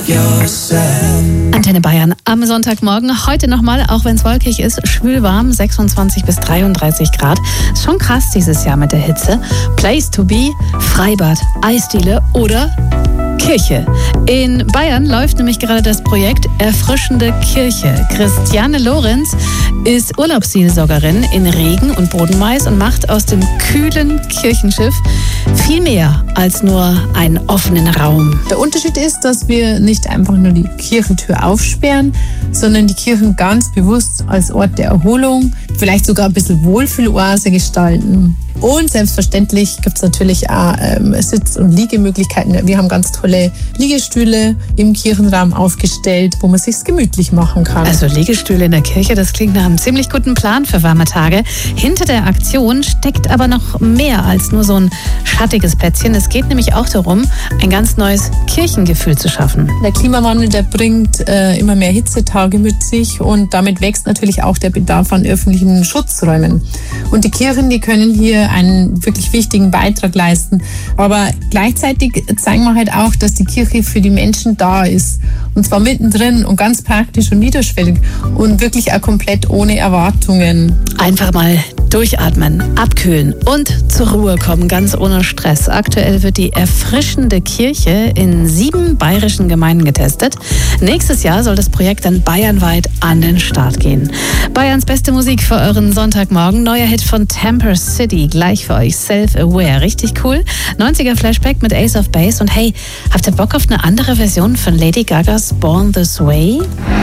Antenne Bayern am Sonntagmorgen. Heute nochmal, auch wenn es wolkig ist, schwülwarm, 26 bis 33 Grad. Ist schon krass dieses Jahr mit der Hitze. Place to be, Freibad, Eisdiele oder Kirche. In Bayern läuft nämlich gerade das Projekt Erfrischende Kirche. Christiane Lorenz ist Urlaubsseelsorgerin in Regen und Bodenmais und macht aus dem kühlen Kirchenschiff viel mehr als nur einen offenen Raum. Der Unterschied ist, dass wir nicht einfach nur die Kirchentür aufsperren, sondern die Kirchen ganz bewusst als Ort der Erholung, vielleicht sogar ein bisschen Wohlfühloase gestalten. Und selbstverständlich gibt es natürlich auch Sitz- und Liegemöglichkeiten. Wir haben ganz tolle Liegestühle im Kirchenraum aufgestellt, wo man sich gemütlich machen kann. Also Liegestühle in der Kirche, das klingt nach einem ziemlich guten Plan für warme Tage. Hinter der Aktion steckt aber noch mehr als nur so ein schattiges Plätzchen. Es geht nämlich auch darum, ein ganz neues Kirchengefühl zu schaffen. Der Klimawandel, der bringt immer mehr Hitzetage mit sich und damit wächst natürlich auch der Bedarf an öffentlichen Schutzräumen. Und die Kirchen, die können hier einen wirklich wichtigen Beitrag leisten. Aber gleichzeitig zeigen wir halt auch, dass die Kirche für die Menschen da ist. Und zwar mittendrin und ganz praktisch und niederschwellig und wirklich auch komplett ohne Erwartungen. Einfach mal durchatmen, abkühlen und zur Ruhe kommen, ganz ohne Stress. Aktuell wird die Erfrischende Kirche in 7 bayerischen Gemeinden getestet. Nächstes Jahr soll das Projekt dann bayernweit an den Start gehen. Bayerns beste Musik für euren Sonntagmorgen. Neuer Hit von Temper City, gleich für euch, Self-Aware. Richtig cool. 90er Flashback mit Ace of Base. Und hey, habt ihr Bock auf eine andere Version von Lady Gagas Born This Way?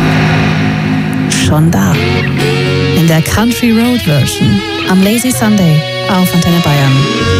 Schon da. In der Country Road Version am Lazy Sunday auf Antenne Bayern.